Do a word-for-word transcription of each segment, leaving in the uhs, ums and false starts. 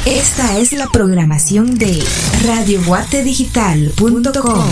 Esta es la programación de radio guate digital punto com.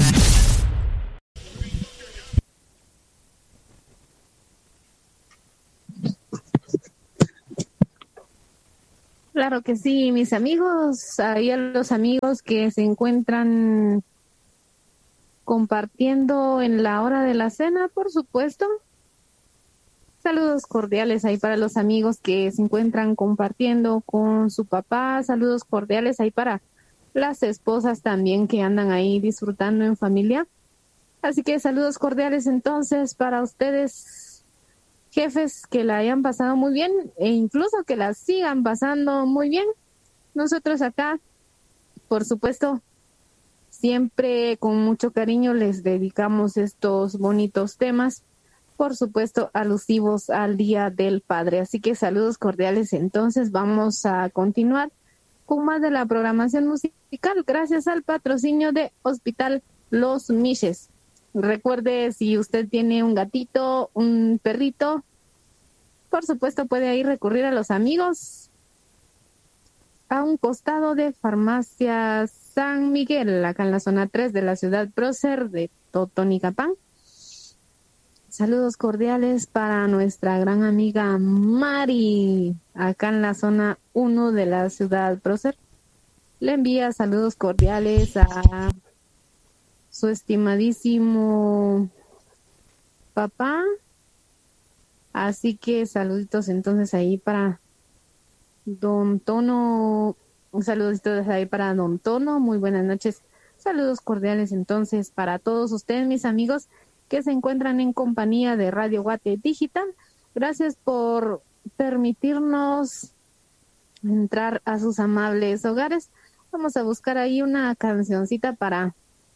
Claro que sí, mis amigos, ahí a los amigos que se encuentran compartiendo en la hora de la cena, por supuesto. Saludos cordiales ahí para los amigos que se encuentran compartiendo con su papá. Saludos cordiales ahí para las esposas también que andan ahí disfrutando en familia. Así que saludos cordiales entonces para ustedes, jefes, que la hayan pasado muy bien e incluso que la sigan pasando muy bien. Nosotros acá, por supuesto, siempre con mucho cariño les dedicamos estos bonitos temas, por supuesto, alusivos al Día del Padre. Así que saludos cordiales. Entonces vamos a continuar con más de la programación musical gracias al patrocinio de Hospital Los Miches. Recuerde, si usted tiene un gatito, un perrito, por supuesto puede ahí recurrir a los amigos a un costado de Farmacia San Miguel, acá en la zona tres de la ciudad prócer de Totonicapán. Saludos cordiales para nuestra gran amiga Mari, acá en la zona uno de la ciudad prócer. Le envía saludos cordiales a su estimadísimo papá. Así que saluditos entonces ahí para Don Tono. Un saludito ahí para Don Tono. Muy buenas noches. Saludos cordiales entonces para todos ustedes, mis amigos, que se encuentran en compañía de Radio Guate Digital. Gracias por permitirnos entrar a sus amables hogares. Vamos a buscar ahí una cancioncita para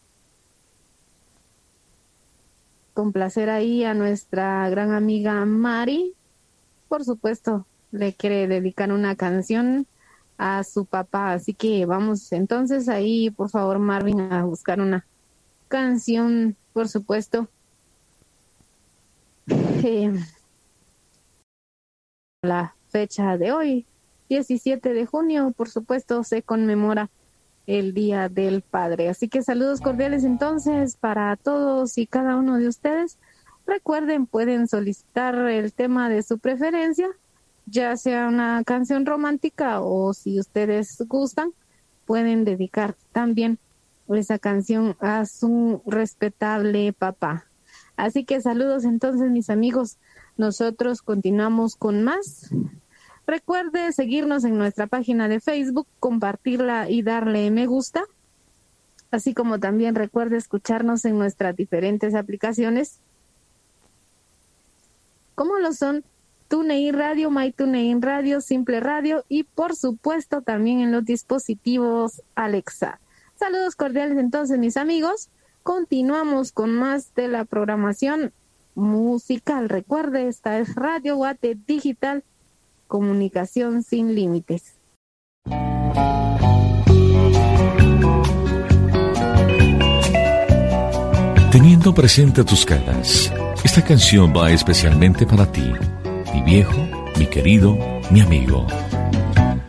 complacer ahí a nuestra gran amiga Mari. Por supuesto, le quiere dedicar una canción a su papá. Así que vamos entonces ahí, por favor, Marvin, a buscar una canción, por supuesto. Eh, la fecha de hoy, diecisiete de junio, por supuesto, se conmemora el Día del Padre. Así que saludos cordiales entonces para todos y cada uno de ustedes. Recuerden, pueden solicitar el tema de su preferencia, ya sea una canción romántica o, si ustedes gustan, pueden dedicar también esa canción a su respetable papá. Así que saludos entonces, mis amigos. Nosotros continuamos con más. Recuerde seguirnos en nuestra página de Facebook, compartirla y darle me gusta. Así como también recuerde escucharnos en nuestras diferentes aplicaciones, como lo son TuneIn Radio, MyTuneIn Radio, Simple Radio y por supuesto también en los dispositivos Alexa. Saludos cordiales entonces, mis amigos. Continuamos con más de la programación musical. Recuerde, esta es Radio Guate Digital, comunicación sin límites. Teniendo presente tus caras, esta canción va especialmente para ti, mi viejo, mi querido, mi amigo.